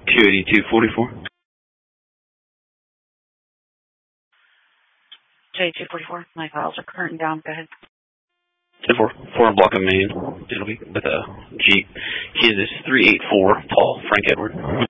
28244. J244. My files are current down. Go ahead. 4 block of main. It'll be with a Jeep. He is 384 Paul Frank Edward.